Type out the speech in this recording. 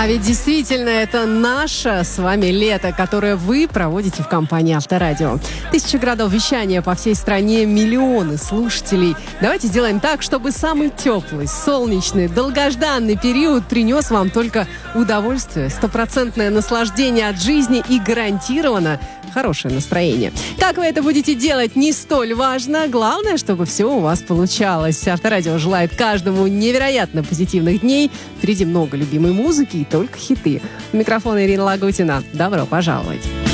А ведь действительно это наше с вами лето, которое вы проводите в компании Авторадио. 1000 городов вещания по всей стране, миллионы слушателей. Давайте сделаем так, чтобы самый теплый, солнечный, долгожданный период принес вам только удовольствие, стопроцентное наслаждение от жизни и гарантированно хорошее настроение. Как вы это будете делать, не столь важно. Главное, чтобы все у вас получалось. Авторадио желает каждому невероятно позитивных дней. Впереди много любимой музыки и только хиты. У микрофона Ирина Лагутина. Добро пожаловать.